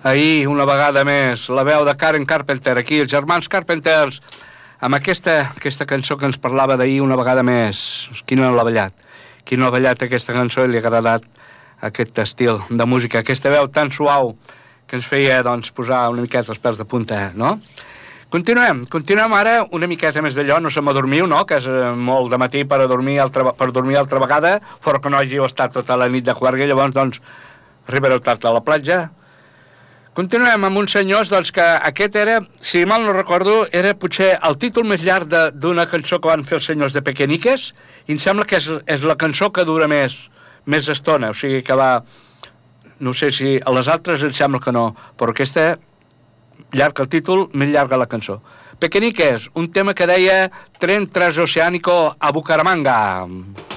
ahir, una vegada més, la veu de Karen Carpenter, aquí, els germans Carpenters, amb aquesta cançó que ens parlava d'ahir una vegada més. Qui no l'ha ballat? Qui no ha ballat aquesta cançó i li ha agradat aquest estil de música, aquesta veu tan suau que ens feia, doncs, posar una miqueta els pèls de punta, no? Continuem ara una miqueta més d'allò, no se m'adormiu, no?, que és molt de matí per dormir altra vegada, fora que no hàgiu estat tota la nit de juerga, llavors, doncs, arribareu tard a la platja. Continuem amb uns senyors, doncs, que aquest era, si mal no recordo, era potser el títol més llarg d'una cançó que van fer els senyors de Pequeñiques, i em sembla que és la cançó que dura més estona, o sigui que va... No sé si a les altres em sembla que no, però aquesta, llarg el títol, més llarga la cançó. Pequeñiques, un tema que deia Tren Transoceánico a Bucaramanga.